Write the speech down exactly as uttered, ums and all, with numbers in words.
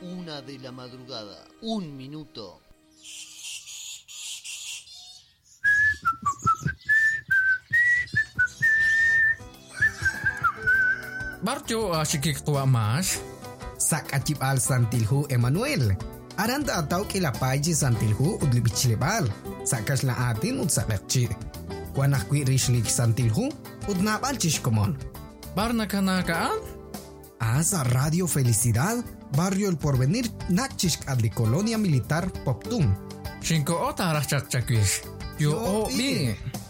una de la madrugada, un minuto. Barjo asyik tua mas. Sak acip al santilhu Emmanuel. Aranda atau ke la paji santilhu udli bichlebal. Sakas la atin ud sakakci. Wanah kwi rishlik santilhu ud nabal chishkomon. Barna kanakaan? Asa Radio Felicidad, Barrio El Porvenir, Nakchishk adli Colonia Militar Poptun. Shinko ota rachak chakwish. Yo o bi.